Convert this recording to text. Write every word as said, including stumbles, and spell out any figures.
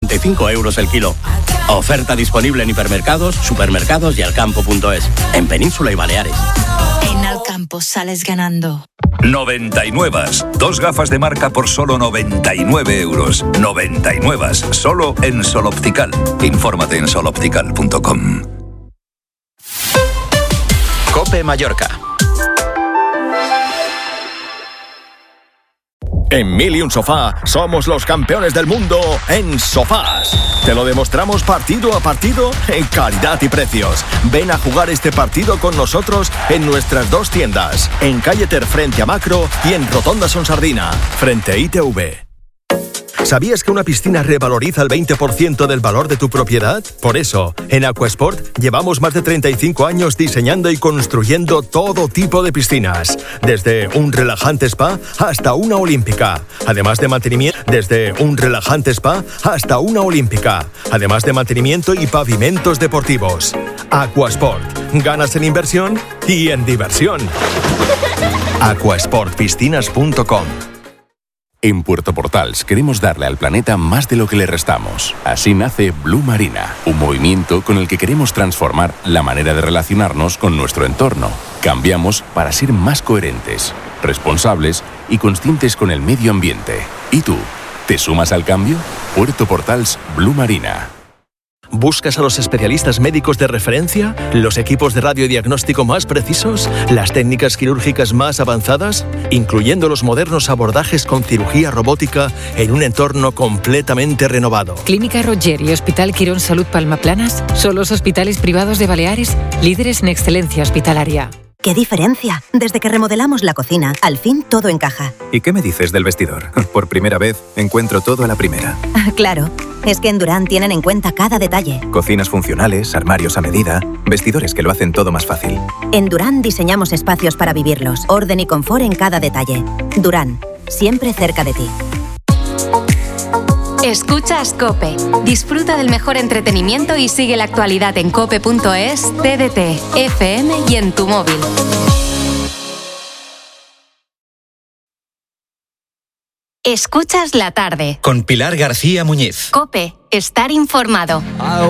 treinta y cinco euros el kilo. Oferta disponible en hipermercados, supermercados y alcampo punto es. En Península y Baleares. En Alcampo sales ganando. noventa y nueve. Dos gafas de marca por solo noventa y nueve euros. noventa y nueve. Solo en Sol Optical. Infórmate en sol optical punto com. COPE Mallorca. En Mil y un Sofá somos los campeones del mundo en sofás. Te lo demostramos partido a partido en calidad y precios. Ven a jugar este partido con nosotros en nuestras dos tiendas, en Calle Ter frente a Macro y en Rotonda Son Sardina, frente a I T V. ¿Sabías que una piscina revaloriza el veinte por ciento del valor de tu propiedad? Por eso, en Aquasport llevamos más de treinta y cinco años diseñando y construyendo todo tipo de piscinas, desde un relajante spa hasta una olímpica. Además de mantenimiento, desde un relajante spa hasta una olímpica. Además de mantenimiento y pavimentos deportivos. Aquasport, ganas en inversión y en diversión. aquasport piscinas punto com. En Puerto Portals queremos darle al planeta más de lo que le restamos. Así nace Blue Marina, un movimiento con el que queremos transformar la manera de relacionarnos con nuestro entorno. Cambiamos para ser más coherentes, responsables y conscientes con el medio ambiente. ¿Y tú? ¿Te sumas al cambio? Puerto Portals Blue Marina. ¿Buscas a los especialistas médicos de referencia? ¿Los equipos de radiodiagnóstico más precisos? ¿Las técnicas quirúrgicas más avanzadas? Incluyendo los modernos abordajes con cirugía robótica en un entorno completamente renovado. Clínica Roger y Hospital Quirón Salud Palmaplanas son los hospitales privados de Baleares, líderes en excelencia hospitalaria. ¡Qué diferencia! Desde que remodelamos la cocina, al fin todo encaja. ¿Y qué me dices del vestidor? Por primera vez encuentro todo a la primera. Claro, es que en Durán tienen en cuenta cada detalle. Cocinas funcionales, armarios a medida, vestidores que lo hacen todo más fácil. En Durán diseñamos espacios para vivirlos, orden y confort en cada detalle. Durán, siempre cerca de ti. Escuchas COPE. Disfruta del mejor entretenimiento y sigue la actualidad en cope punto es, T D T, F M y en tu móvil. Escuchas la tarde. Con Pilar García Muñiz. COPE. Estar informado.